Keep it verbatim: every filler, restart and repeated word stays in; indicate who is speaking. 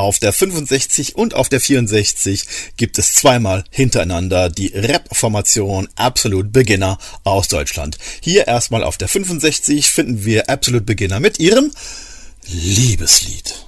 Speaker 1: Auf der fünfundsechzig und auf der vierundsechzig gibt es zweimal hintereinander die Rap-Formation Absolute Beginner aus Deutschland. Hier erstmal auf der fünfundsechzig finden wir Absolute Beginner mit ihrem Liebeslied.